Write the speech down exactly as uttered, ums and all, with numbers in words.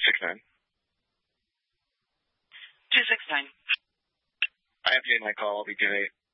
six nine. two six nine. I have made my call. I'll be too late.